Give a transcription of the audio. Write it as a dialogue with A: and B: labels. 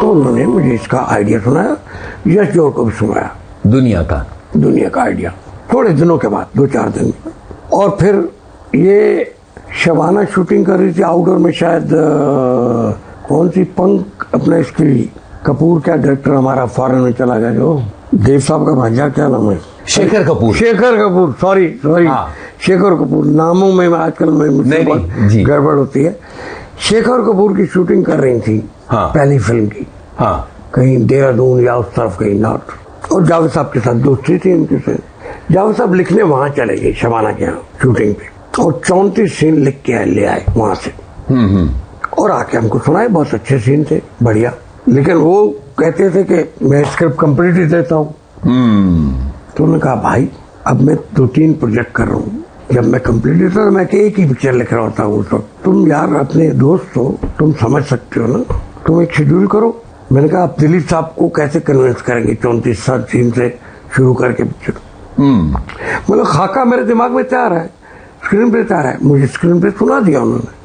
A: तो उन्होंने मुझे इसका आइडिया सुनाया, यश जौहर को भी सुनाया, दुनिया का आइडिया, थोड़े दिनों के बाद, 2-4 दिन में। और फिर ये शबाना शूटिंग कर रही थी आउटडोर में, शायद कौन सी पंख अपना, इसकी कपूर क्या डायरेक्टर हमारा फॉरेन में चला गया, जो देव साहब का भांजा, क्या नाम है,
B: शेखर कपूर,
A: सॉरी शेखर कपूर, नामों में आजकल में गड़बड़ होती है। शेखर कपूर की शूटिंग कर रही थी पहली फिल्म की, कहीं देहरादून या उस तरफ कहीं नॉर्थ, और जावेद साहब के साथ दोस्ती थी उनके से। जावेद साहब लिखने वहां चले गए शबाना के यहाँ शूटिंग पे, और 34 सीन लिख के ले आए वहां से, और आके हमको सुनाए, बहुत अच्छे सीन थे, बढ़िया। लेकिन वो कहते थे कि मैं स्क्रिप्ट कंप्लीट ही देता हूँ। तो उन्होंने कहा भाई अब मैं 2-3 प्रोजेक्ट कर रहा हूँ, जब मैं कंप्लीट देता तो मैं एक ही पिक्चर लिख रहा होता हूँ। तो तुम यार अपने दोस्त हो, तुम समझ सकते हो ना, तुम एक शेड्यूल करो। मैंने कहा आप दिलीप साहब को कैसे कन्विंस करेंगे 34 सीन से शुरू करके पिक्चर। मतलब खाका मेरे दिमाग में तैयार है, स्क्रीन पे तैयार है, मुझे स्क्रीन पे सुना दिया उन्होंने।